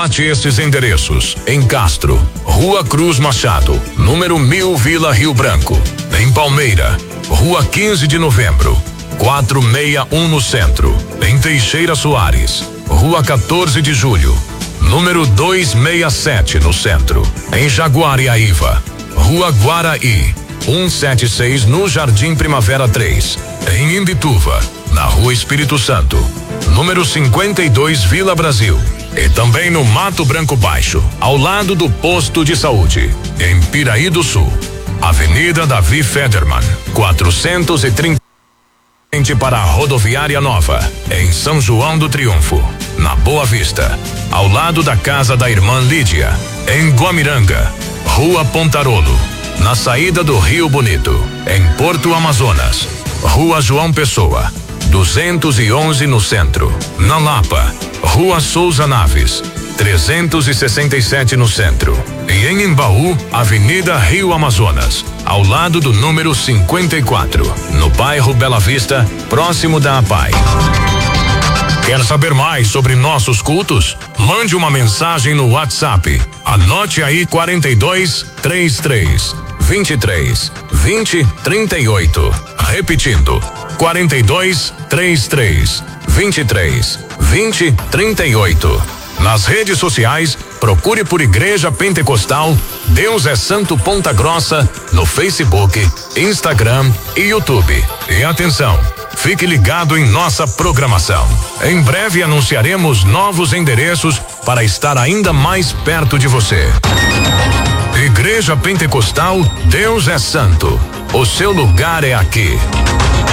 Anote esses endereços: em Castro, Rua Cruz Machado, número 1000, Vila Rio Branco. Em Palmeira, Rua 15 de Novembro, 461 no centro. Em Teixeira Soares, Rua 14 de Julho, número 267 no centro. Em Jaguariaíva, Rua Guaraí, 176 no Jardim Primavera 3. Em Imbituva, na Rua Espírito Santo, número 52, Vila Brasil. E também no Mato Branco Baixo, ao lado do posto de saúde. Em Piraí do Sul, Avenida Davi Federman, 430 para a Rodoviária Nova, em São João do Triunfo, na Boa Vista, ao lado da casa da irmã Lídia. Em Guamiranga, Rua Pontarolo, na saída do Rio Bonito. Em Porto Amazonas, Rua João Pessoa, 211 no centro. Na Lapa, Rua Souza Naves, 367 no centro. E em Embaú, Avenida Rio Amazonas, ao lado do número 54, no bairro Bela Vista, próximo da APAI. Quer saber mais sobre nossos cultos? Mande uma mensagem no WhatsApp. Anote aí: 42 33 23 20 38. Repetindo: 42 33 23 20 38. Nas redes sociais, procure por Igreja Pentecostal Deus é Santo Ponta Grossa no Facebook, Instagram e YouTube. E atenção, fique ligado em nossa programação. Em breve anunciaremos novos endereços para estar ainda mais perto de você. Igreja Pentecostal Deus é Santo. O seu lugar é aqui.